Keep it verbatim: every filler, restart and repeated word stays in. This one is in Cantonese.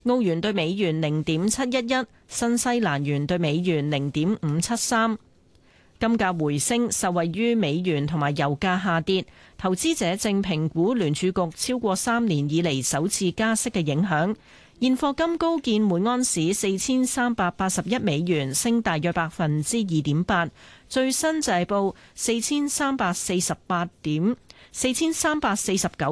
澳元對美元零點七一一，新西蘭元對美元零點五七三。金價回升，受惠於美元同埋油價下跌。投資者正評估聯儲局超過三年以嚟首次加息嘅影響。現貨金高見每安士四千三百八十一美元，升大約百分之二點八。最新就係報四千三百四十八點，四千三百四十九